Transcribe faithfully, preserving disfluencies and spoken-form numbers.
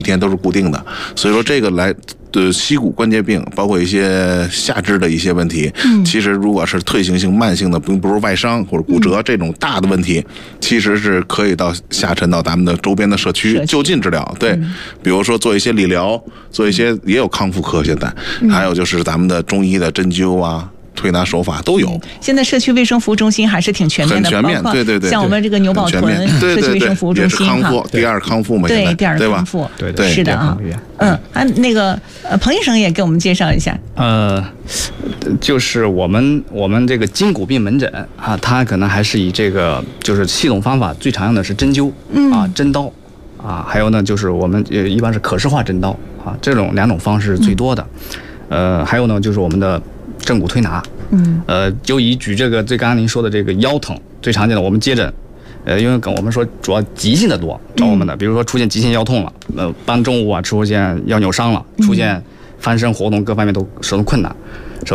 天都是固定的，所以说这个来。对膝骨关节病，包括一些下肢的一些问题，嗯，其实如果是退行性、慢性的，并不是外伤或者骨折这种大的问题，嗯、其实是可以到下沉到咱们的周边的社区就近治疗。对，嗯、比如说做一些理疗，做一些也有康复科现在，嗯、还有就是咱们的中医的针灸啊。推拿手法都有、嗯。 现在社区卫生服务中心还是挺全面的， 很全面，对对对。 像我们这个牛宝屯社区卫生服务中心哈，第二康复嘛， 对，第二康复， 对对， 是的啊。嗯啊，那个呃，彭医生也给我们介绍一下。 呃，就是我们我们这个筋骨病门诊啊，它可能还是以这个就是系统方法最常用的是针灸，嗯啊，针刀啊，还有呢就是我们呃一般是可视化针刀啊，这种两种方式最多的。嗯、呃，还有呢就是我们的。正骨推拿，嗯，呃，就以举这个最刚刚您说的这个腰疼最常见的，我们接诊，呃，因为跟我们说主要急性的多找我们的，嗯、比如说出现急性腰痛了，呃，当中午啊出现腰扭伤了，出现翻身活动各方面都十分困难，